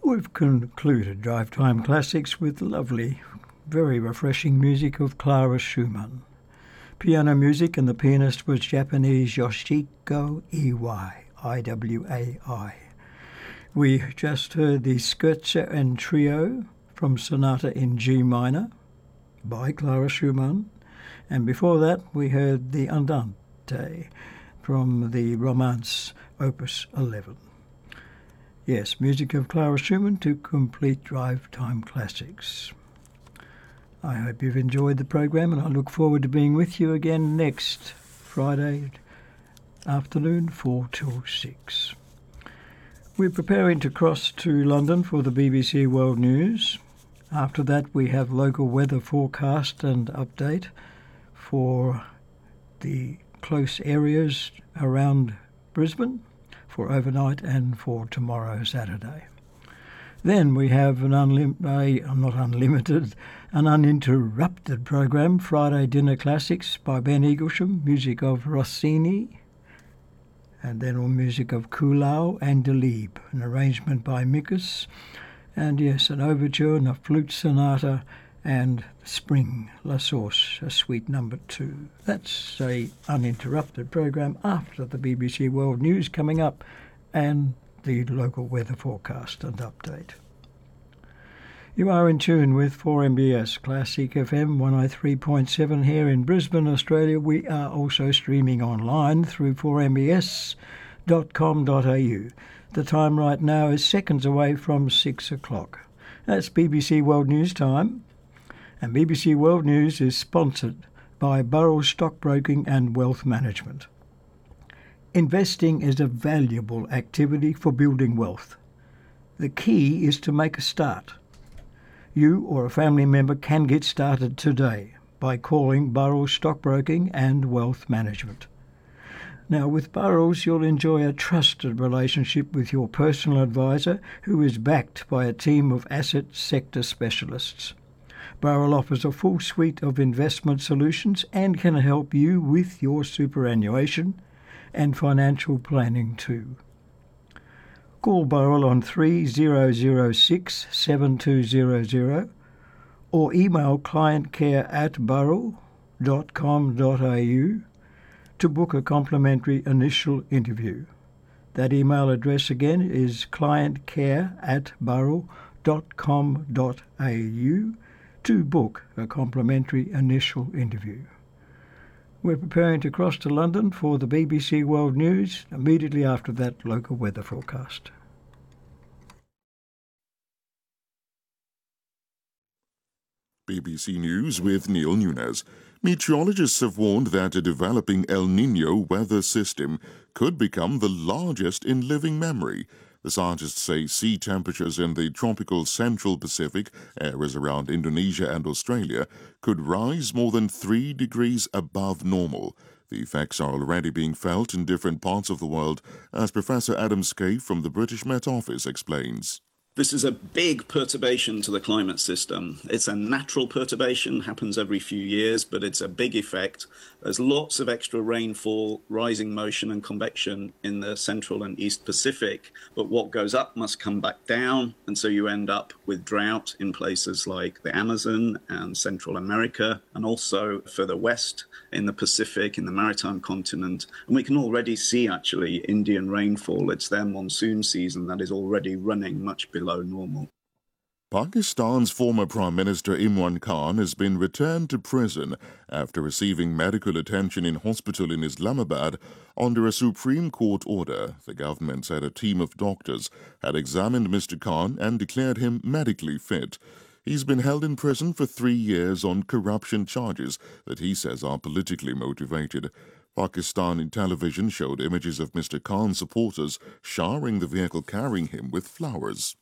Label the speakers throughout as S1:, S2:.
S1: We've concluded Drive Time Classics with lovely, very refreshing music of Clara Schumann. Piano music, and the pianist was Japanese Yoshiko Iwai. We just heard the Scherzo and Trio from Sonata in G minor by Clara Schumann, and before that we heard the Andante from the Romance Opus 11. Yes, music of Clara Schumann to complete Drive Time Classics. I hope you've enjoyed the program, and I look forward to being with you again next Friday afternoon, 4 till 6. We're preparing to cross to London for the BBC World News. After that, we have local weather forecast and update for the close areas around Brisbane for overnight and for tomorrow, Saturday. Then we have an uninterrupted program, Friday Dinner Classics by Ben Eaglesham, music of Rossini, and then all music of Kuhlau and Delibes, an arrangement by Mikus, and yes, an overture and a flute sonata, and Spring, La Source, a suite number 2. That's a uninterrupted program after the BBC World News coming up and the local weather forecast and update. You are in tune with 4MBS Classic FM 103.7 here in Brisbane, Australia. We are also streaming online through 4mbs.com.au. The time right now is seconds away from 6 o'clock. That's BBC World News time. And BBC World News is sponsored by Burrell Stockbroking and Wealth Management. Investing is a valuable activity for building wealth. The key is to make a start. You or a family member can get started today by calling Burrell Stockbroking and Wealth Management. Now, with Burrells, you'll enjoy a trusted relationship with your personal advisor who is backed by a team of asset sector specialists. Burrell offers a full suite of investment solutions and can help you with your superannuation and financial planning too. Call Burrell on 3006 7200 or email clientcare@burrell.com.au to book a complimentary initial interview. That email address again is clientcare@burrell.com.au to book a complimentary initial interview. We're preparing to cross to London for the BBC World News, immediately after that local weather forecast.
S2: BBC News with Neil Nunes. Meteorologists have warned that a developing El Niño weather system could become the largest in living memory. The scientists say sea temperatures in the tropical central Pacific, areas around Indonesia and Australia, could rise more than 3 degrees above normal. The effects are already being felt in different parts of the world, as Professor Adam Scaife from the British Met Office explains.
S3: This is a big perturbation to the climate system. It's a natural perturbation, happens every few years, but it's a big effect. There's lots of extra rainfall, rising motion and convection in the central and east Pacific, but what goes up must come back down, and so you end up with drought in places like the Amazon and Central America, and also further west in the Pacific, in the maritime continent. And we can already see, actually, Indian rainfall. It's their monsoon season that is already running much below normal.
S2: Pakistan's former Prime Minister Imran Khan has been returned to prison after receiving medical attention in hospital in Islamabad under a Supreme Court order. The government said a team of doctors had examined Mr. Khan and declared him medically fit. He's been held in prison for 3 years on corruption charges that he says are politically motivated. Pakistani television showed images of Mr. Khan's supporters showering the vehicle carrying him with flowers.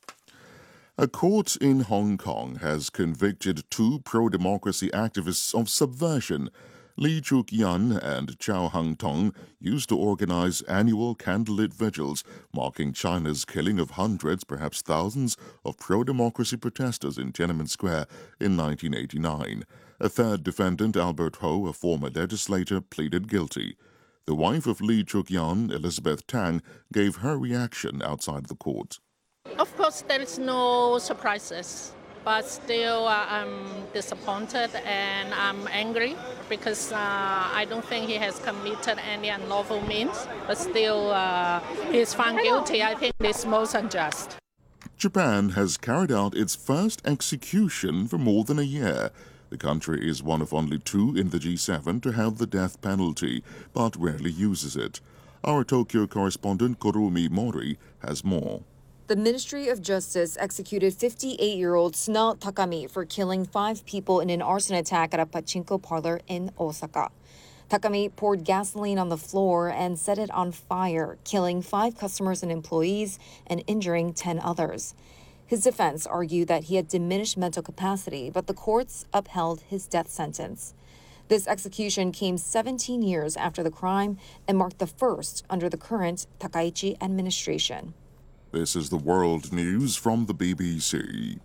S2: A court in Hong Kong has convicted 2 pro-democracy activists of subversion. Lee Chuk-yan and Chow Hang-tong used to organize annual candlelit vigils marking China's killing of hundreds, perhaps thousands, of pro-democracy protesters in Tiananmen Square in 1989. A third defendant, Albert Ho, a former legislator, pleaded guilty. The wife of Lee Chuk-yan, Elizabeth Tang, gave her reaction outside the court.
S4: Of course, there is no surprises, but still I'm disappointed and I'm angry because I don't think he has committed any unlawful means, but still he's found guilty. I think it's most unjust.
S2: Japan has carried out its first execution for more than a year. The country is one of only two in the G7 to have the death penalty, but rarely uses it. Our Tokyo correspondent Kurumi Mori has more.
S5: The Ministry of Justice executed 58-year-old Suna Takami for killing 5 people in an arson attack at a pachinko parlor in Osaka. Takami poured gasoline on the floor and set it on fire, killing 5 customers and employees and injuring 10 others. His defense argued that he had diminished mental capacity, but the courts upheld his death sentence. This execution came 17 years after the crime and marked the first under the current Takaichi administration.
S2: This is the world news from the BBC.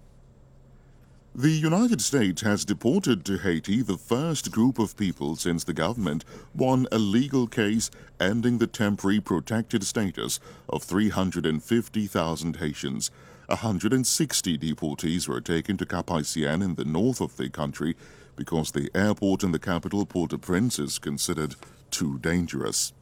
S2: The United States has deported to Haiti the first group of people since the government won a legal case ending the temporary protected status of 350,000 Haitians. 160 deportees were taken to Cap-Haïtien in the north of the country because the airport in the capital, Port-au-Prince, is considered too dangerous.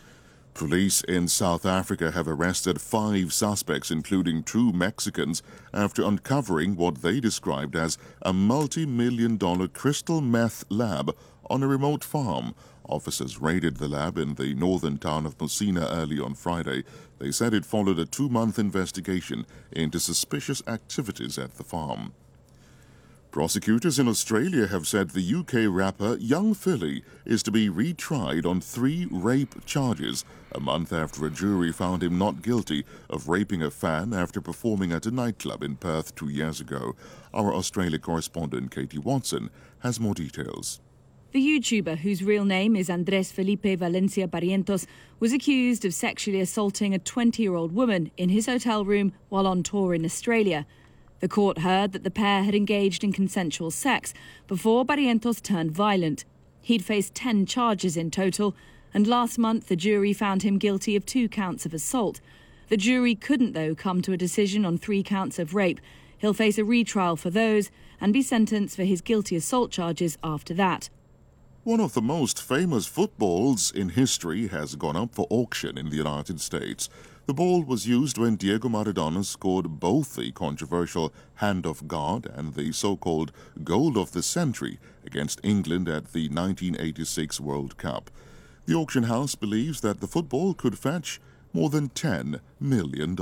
S2: Police in South Africa have arrested 5 suspects, including 2 Mexicans, after uncovering what they described as a multi-million-dollar crystal meth lab on a remote farm. Officers raided the lab in the northern town of Messina early on Friday. They said it followed a 2-month investigation into suspicious activities at the farm. Prosecutors in Australia have said the UK rapper Young Philly is to be retried on 3 rape charges, a month after a jury found him not guilty of raping a fan after performing at a nightclub in Perth 2 years ago. Our Australia correspondent Katie Watson has more details.
S6: The YouTuber, whose real name is Andres Felipe Valencia Barrientos, was accused of sexually assaulting a 20-year-old woman in his hotel room while on tour in Australia. The court heard that the pair had engaged in consensual sex before Barrientos turned violent. He'd faced 10 charges in total, and last month the jury found him guilty of 2 counts of assault. The jury couldn't, though, come to a decision on 3 counts of rape. He'll face a retrial for those and be sentenced for his guilty assault charges after that.
S2: One of the most famous footballs in history has gone up for auction in the United States. The ball was used when Diego Maradona scored both the controversial Hand of God and the so-called Goal of the Century against England at the 1986 World Cup. The auction house believes that the football could fetch more than $10 million.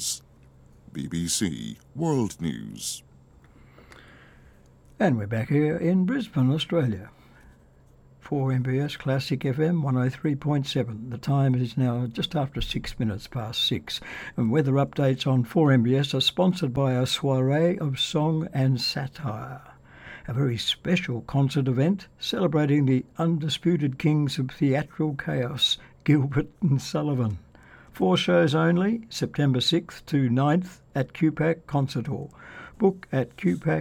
S2: BBC World News.
S1: And we're back here in Brisbane, Australia. 4MBS Classic FM 103.7. The time is now just after 6 minutes past 6. And weather updates on 4MBS are sponsored by a soiree of song and satire, a very special concert event celebrating the undisputed kings of theatrical chaos, Gilbert and Sullivan. 4 shows only, September 6th to 9th at QPAC Concert Hall. Book at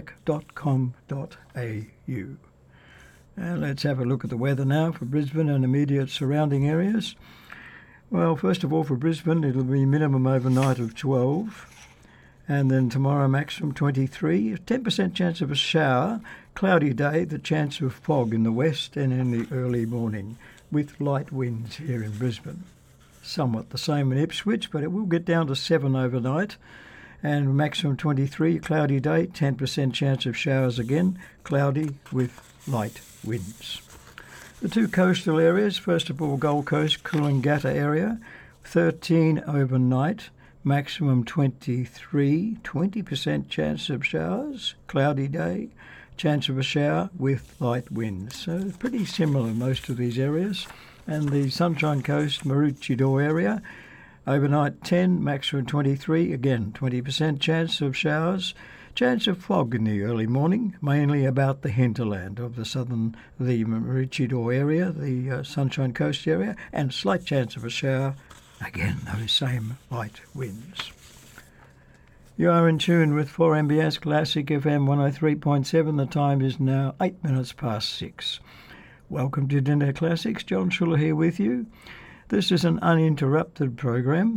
S1: qpac.com.au. Let's have a look at the weather now for Brisbane and immediate surrounding areas. Well, first of all, for Brisbane, it'll be minimum overnight of 12, and then tomorrow maximum 23. 10% chance of a shower, cloudy day, the chance of fog in the west and in the early morning, with light winds here in Brisbane. Somewhat the same in Ipswich, but it will get down to 7 overnight, and maximum 23, cloudy day, 10% chance of showers again, cloudy with light winds. The 2 coastal areas, first of all Gold Coast, Coolangatta area, 13 overnight, maximum 23, 20% chance of showers, cloudy day, chance of a shower with light winds. So pretty similar in most of these areas. And the Sunshine Coast, Maroochydore area, overnight 10, maximum 23, again 20% chance of showers. Chance of fog in the early morning, mainly about the hinterland of the Maroochydore area, the Sunshine Coast area, and slight chance of a shower, again those same light winds. You are in tune with 4MBS Classic FM 103.7. The time is now 8 minutes past 6. Welcome to Dinner Classics. John Schuller here with you. This is an uninterrupted program,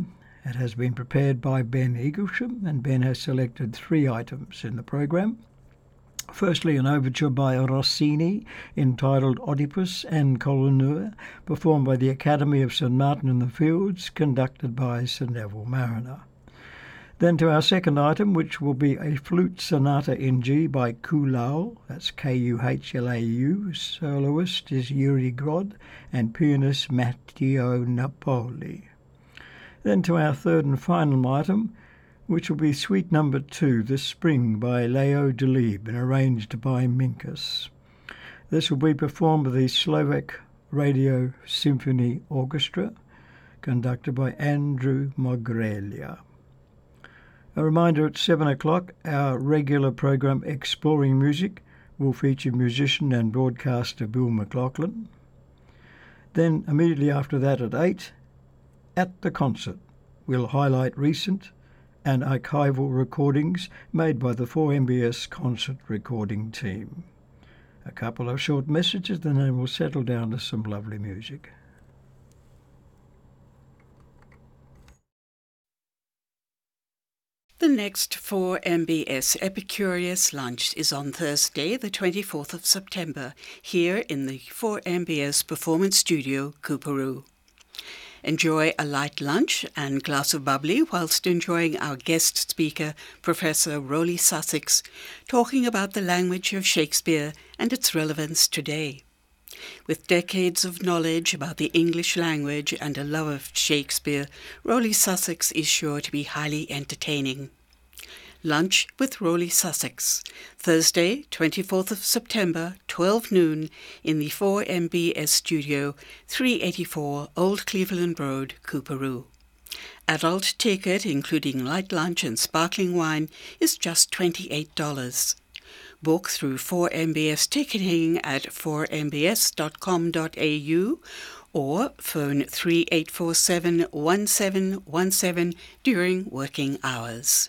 S1: It has been prepared by Ben Eaglesham, and Ben has selected 3 items in the programme. Firstly, an overture by Rossini entitled Oedipus and Colonoe, performed by the Academy of St Martin in the Fields, conducted by Sir Neville Mariner. Then to our second item, which will be a flute sonata in G by Kuhlau, that's Kuhlau, soloist is Yuri Grod, and pianist Matteo Napoli. Then to our third and final item, which will be Suite Number 2, This Spring by Leo Delibes and arranged by Minkus. This will be performed by the Slovak Radio Symphony Orchestra, conducted by Andrew Mogrelia. A reminder, at 7 o'clock, our regular program Exploring Music will feature musician and broadcaster Bill McLaughlin. Then immediately after that at 8, At the Concert, we'll highlight recent and archival recordings made by the 4MBS concert recording team. A couple of short messages, and then we'll settle down to some lovely music.
S7: The next 4MBS Epicurious Lunch is on Thursday, the 24th of September, here in the 4MBS Performance Studio, Coorparoo. Enjoy a light lunch and glass of bubbly whilst enjoying our guest speaker, Professor Roly Sussex, talking about the language of Shakespeare and its relevance today. With decades of knowledge about the English language and a love of Shakespeare, Roly Sussex is sure to be highly entertaining. Lunch with Roly Sussex, Thursday, 24th of September, 12 noon, in the 4MBS Studio, 384 Old Cleveland Road, Coorparoo. Adult ticket, including light lunch and sparkling wine, is just $28. Book through 4MBS ticketing at 4mbs.com.au or phone 3847-1717 during working hours.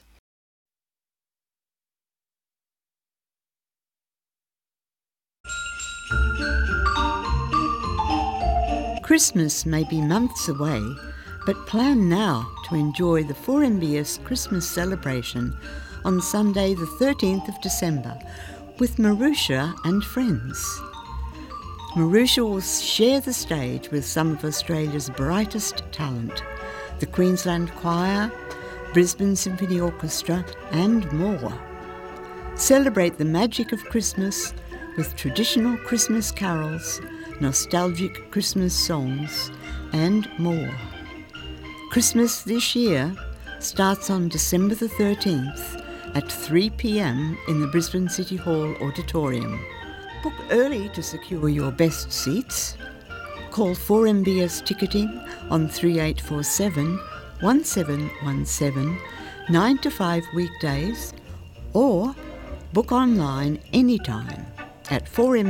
S8: Christmas may be months away, but plan now to enjoy the 4MBS Christmas celebration on Sunday the 13th of December with Marusha and friends. Marusha will share the stage with some of Australia's brightest talent, the Queensland Choir, Brisbane Symphony Orchestra and more. Celebrate the magic of Christmas with traditional Christmas carols, nostalgic Christmas songs and more. Christmas this year starts on December the 13th at 3 p.m. in the Brisbane City Hall Auditorium. Book early to secure your best seats. Call 4MBS Ticketing on 3847 1717, 9 to 5 weekdays, or book online anytime at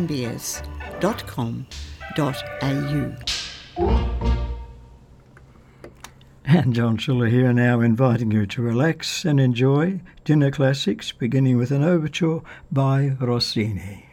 S8: 4mbs.com.au.
S1: And John Schuller here now, inviting you to relax and enjoy dinner classics, beginning with an overture by Rossini.